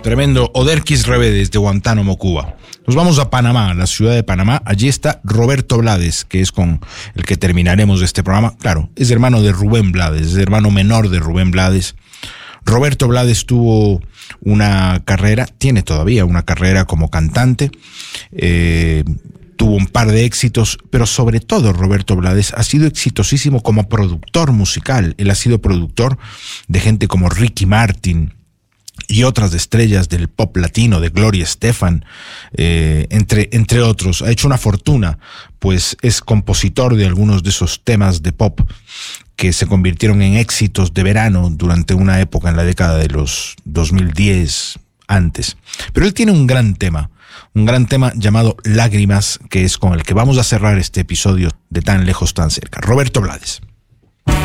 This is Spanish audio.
Tremendo. Oderquis Rebe desde Guantánamo, Cuba. Nos vamos a Panamá, la ciudad de Panamá. Allí está Roberto Blades, que es con el que terminaremos este programa. Claro, es hermano de Rubén Blades, es hermano menor de Rubén Blades. Roberto Blades tuvo una carrera, tiene todavía una carrera como cantante, tuvo un par de éxitos, pero sobre todo Roberto Blades ha sido exitosísimo como productor musical. Él ha sido productor de gente como Ricky Martin y otras estrellas del pop latino, de Gloria Estefan, entre otros. Ha hecho una fortuna, pues es compositor de algunos de esos temas de pop que se convirtieron en éxitos de verano durante una época en la década de los 2010 antes. Pero él tiene un gran tema llamado Lágrimas, que es con el que vamos a cerrar este episodio de Tan Lejos, Tan Cerca. Roberto Blades.